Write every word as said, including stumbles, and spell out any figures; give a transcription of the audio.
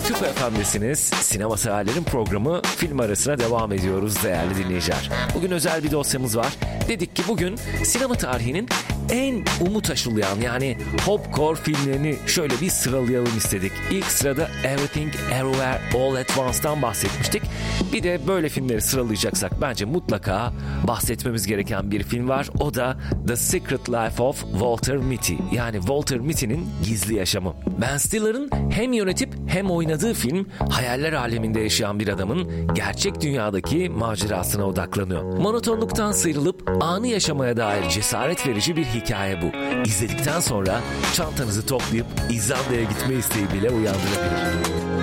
Küp F M'desiniz. Sinema severlerin programı Film Arası'na devam ediyoruz değerli dinleyiciler. Bugün özel bir dosyamız var. Dedik ki bugün sinema tarihinin en umut aşılayan yani popcorn filmlerini şöyle bir sıralayalım istedik. İlk sırada Everything Everywhere All at Once'dan bahsetmiştik. Bir de böyle filmleri sıralayacaksak bence mutlaka bahsetmemiz gereken bir film var. O da The Secret Life of Walter Mitty. Yani Walter Mitty'nin gizli yaşamı. Ben Stiller'ın hem yönetip hem oynadığı film hayaller aleminde yaşayan bir adamın gerçek dünyadaki macerasına odaklanıyor. Monotonluktan sıyrılıp anı yaşamaya dair cesaret verici bir hikaye bu. İzledikten sonra çantanızı toplayıp İzlanda'ya gitme isteği bile uyandırabilir.